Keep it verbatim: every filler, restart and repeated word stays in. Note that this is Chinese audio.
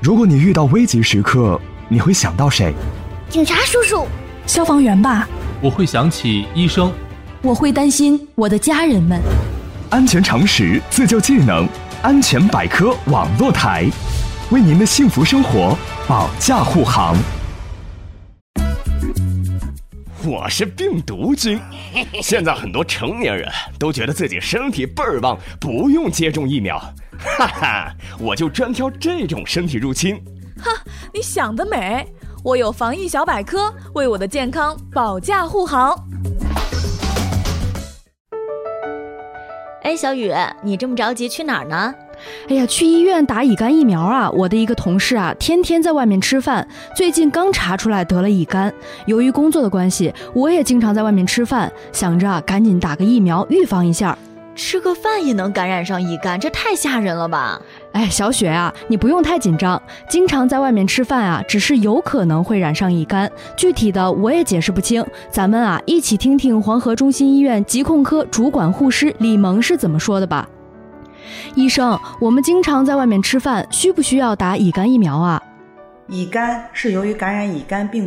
如果你遇到危急时刻，你会想到谁？ 警察叔叔。 消防员吧。 我会想起医生。 我会担心我的家人们。 安全常识，自救技能，安全百科网络台，为您的幸福生活保驾护航。 我是病毒君。现在很多成年人都觉得自己身体倍儿棒，不用接种疫苗。哈哈，我就专挑这种身体入侵。 哈，你想得美！我有防疫小百科，为我的健康保驾护航。 哎，小雨，你这么着急去哪儿呢？ 哎呀，去医院打乙肝疫苗啊！我的一个同事啊，天天在外面吃饭，最近刚查出来得了乙肝。由于工作的关系，我也经常在外面吃饭，想着啊，赶紧打个疫苗预防一下。 吃个饭也能感染上乙肝，这太吓人了吧？ 哎，小雪啊，你不用太紧张，经常在外面吃饭啊，只是有可能会染上乙肝，具体的我也解释不清。咱们啊，一起听听黄河中心医院疾控科主管护士李萌是怎么说的吧。医生，我们经常在外面吃饭，需不需要打乙肝疫苗啊？ 乙肝是由于感染乙肝病